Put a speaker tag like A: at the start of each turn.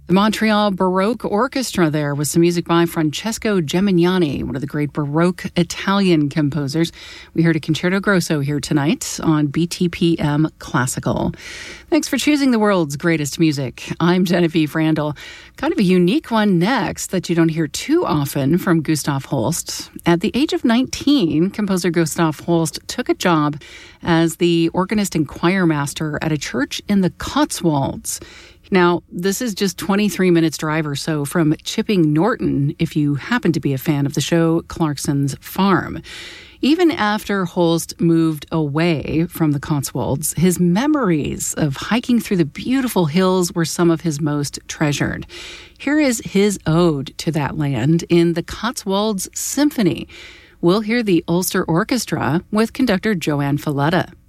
A: The Montreal Baroque Orchestra there with some music by Francesco Gemignani, one of the great Baroque Italian composers. We heard a Concerto Grosso here tonight on BTPM Classical. Thanks for choosing the world's greatest music. I'm Genevieve Randall. Kind of a unique one next that you don't hear too often from Gustav Holst. At the age of 19, composer Gustav Holst took a job as the organist and choirmaster at a church in the Cotswolds. Now, this is just 23 minutes drive or so from Chipping Norton, if you happen to be a fan of the show Clarkson's Farm. Even after Holst moved away from the Cotswolds, his memories of hiking through the beautiful hills were some of his most treasured. Here is his ode to that land in the Cotswolds Symphony. We'll hear the Ulster Orchestra with conductor Joanne Falletta.